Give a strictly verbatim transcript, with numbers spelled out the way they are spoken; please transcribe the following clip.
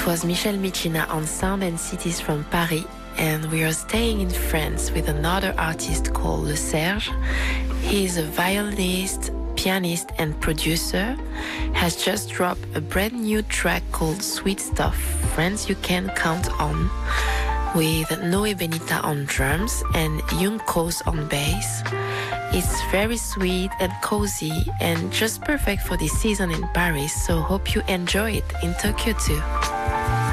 was Michel Micina on Sound and Cities from Paris, and we are staying in France with another artist called Le Serge. He is a violinist, pianist and producer, has just dropped a brand new track called Sweet Stuff, Friends You Can Count On, with Noé Benita on drums and Young Kos on bass. It's very sweet and cozy and just perfect for this season in Paris, so hope you enjoy it in Tokyo too.